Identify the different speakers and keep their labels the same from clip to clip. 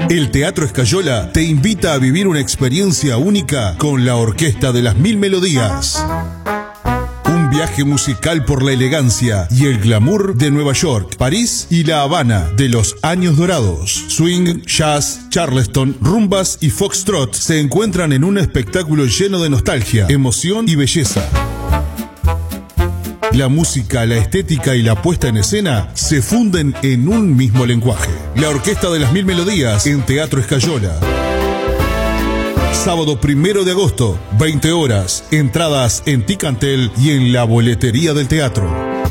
Speaker 1: El Teatro Escayola te invita a vivir una experiencia única con la Orquesta de las Mil Melodías. Un viaje musical por la elegancia y el glamour de Nueva York, París y La Habana de los años dorados. Swing, jazz, charleston, rumbas y foxtrot se encuentran en un espectáculo lleno de nostalgia, emoción y belleza. La música, la estética y la puesta en escena se funden en un mismo lenguaje. La Orquesta de las Mil Melodías en Teatro Escayola. Sábado 1 de agosto, 20 horas. Entradas en Ticantel y en la boletería del teatro.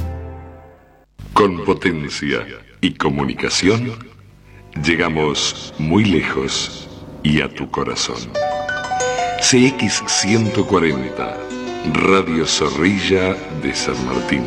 Speaker 2: Con potencia y comunicación, llegamos muy lejos y a tu corazón. CX 140, Radio Zorrilla de San Martín.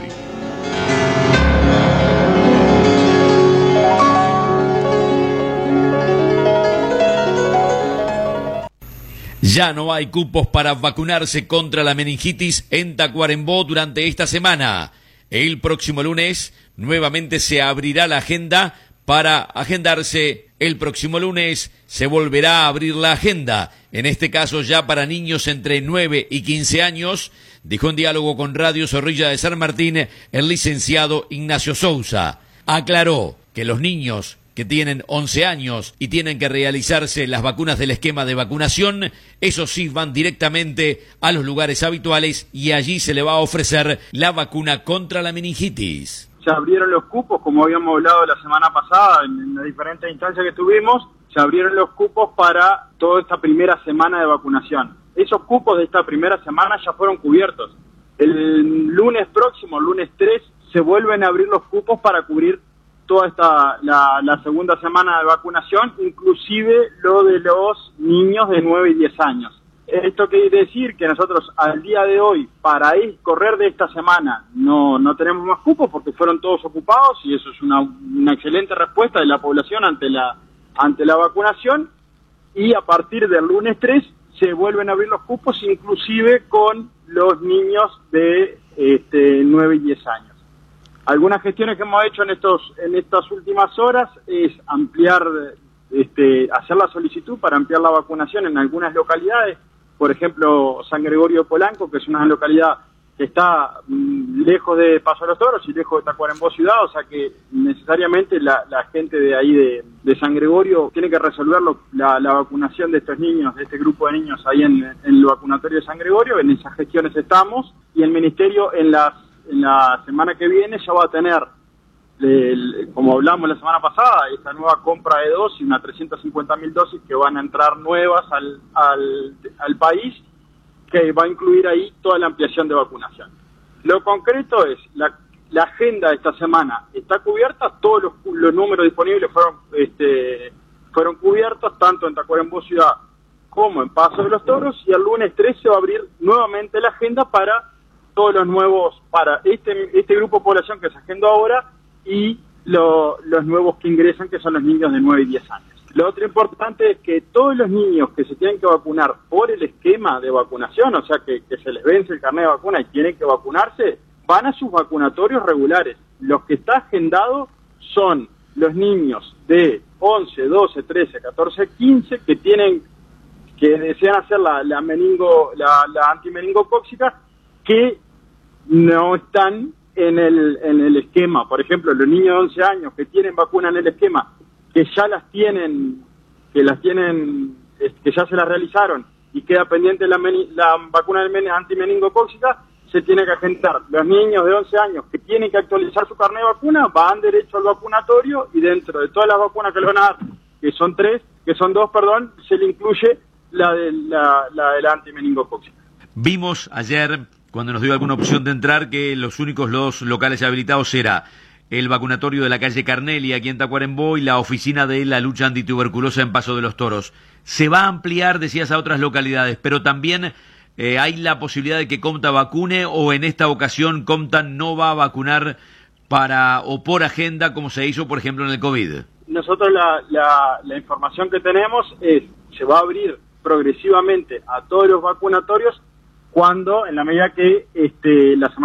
Speaker 3: Ya no hay cupos para vacunarse contra la meningitis en Tacuarembó durante esta semana. El próximo lunes nuevamente se abrirá la agenda para agendarse. El próximo lunes se volverá a abrir la agenda, en este caso ya para niños entre 9 y 15 años, dijo en diálogo con Radio Zorrilla de San Martín el licenciado Ignacio Sousa. Aclaró que los niños que tienen 11 años y tienen que realizarse las vacunas del esquema de vacunación, esos sí van directamente a los lugares habituales y allí se le va a ofrecer la vacuna contra la meningitis.
Speaker 4: Se abrieron los cupos, como habíamos hablado la semana pasada en las diferentes instancias que tuvimos, se abrieron los cupos para toda esta primera semana de vacunación. Esos cupos de esta primera semana ya fueron cubiertos. El lunes próximo, lunes 3, se vuelven a abrir los cupos para cubrir toda la segunda semana de vacunación, inclusive lo de los niños de 9 y 10 años. Esto quiere decir que nosotros al día de hoy, para correr de esta semana, no tenemos más cupos porque fueron todos ocupados y eso es una excelente respuesta de la población ante la vacunación, y a partir del lunes 3 se vuelven a abrir los cupos, inclusive con los niños de 9 y 10 años. Algunas gestiones que hemos hecho en estas últimas horas es ampliar, hacer la solicitud para ampliar la vacunación en algunas localidades. Por ejemplo, San Gregorio Polanco, que es una localidad que está lejos de Paso de los Toros y lejos de Tacuarembó ciudad, o sea que necesariamente la gente de ahí de San Gregorio tiene que resolver la vacunación de estos niños, de este grupo de niños ahí en el vacunatorio de San Gregorio. En esas gestiones estamos, y el Ministerio en la semana que viene ya va a tener, como hablamos la semana pasada, esta nueva compra de dosis, unas 350.000 dosis que van a entrar nuevas al país, que va a incluir ahí toda la ampliación de vacunación. Lo concreto es, la agenda de esta semana está cubierta, todos los números disponibles fueron cubiertos, tanto en Tacuarembó ciudad como en Paso de los Toros, y el lunes 3 se va a abrir nuevamente la agenda para todos los nuevos, para este grupo de población que se agendó ahora, y los nuevos que ingresan, que son los niños de 9 y 10 años. Lo otro importante es que todos los niños que se tienen que vacunar por el esquema de vacunación, o sea que se les vence el carnet de vacuna y tienen que vacunarse, van a sus vacunatorios regulares. Los que está agendado son los niños de 11, 12, 13, 14, 15 que desean hacer la antimeningocóxica, que no están en el esquema. Por ejemplo, los niños de 11 años que tienen vacuna en el esquema, que ya que ya se las realizaron y queda pendiente la vacuna antimeningocóxica, se tiene que agendar. Los niños de 11 años que tienen que actualizar su carnet de vacuna van derecho al vacunatorio, y dentro de todas las vacunas que le van a dar, que son dos, se le incluye la de la antimeningocóxica.
Speaker 3: Vimos ayer, cuando nos dio alguna opción de entrar, que los únicos locales habilitados era el vacunatorio de la calle Carnelli aquí en Tacuarembó y la oficina de la lucha antituberculosa en Paso de los Toros. Se va a ampliar, decías, a otras localidades, pero también hay la posibilidad de que Comta vacune, o en esta ocasión Comta no va a vacunar por agenda, como se hizo, por ejemplo, en el COVID. Nosotros
Speaker 4: la información que tenemos es, se va a abrir progresivamente a todos los vacunatorios, cuando, en la medida que la semana